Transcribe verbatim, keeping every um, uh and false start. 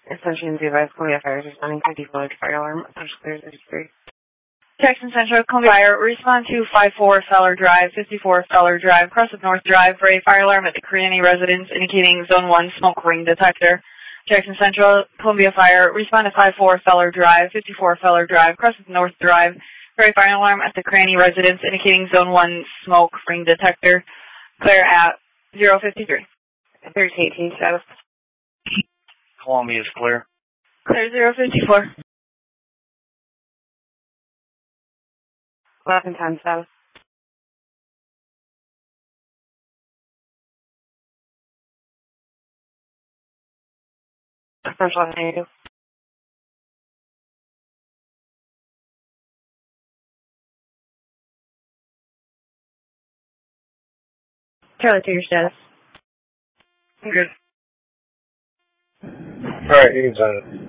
Extension device, Columbia Fire, responding to default fire alarm, Central Clear thirty-three. Jackson Central, Columbia Fire, respond to five four Feller Drive, fifty-four Feller Drive, Crescent North Drive for a fire alarm at the Creanny residence indicating Zone one smoke ring detector. Jackson Central, Columbia Fire, respond to five four Feller Drive, fifty-four Feller Drive, Crescent North Drive for a fire alarm at the Creanny residence indicating Zone one smoke ring detector. Clear at zero fifty-three. thirteen eighteen status. Columbia is clear. Clear zero fifty-four. eleven ten status. Central ninety-two. Charlie to your status. Good. All right, you can send it.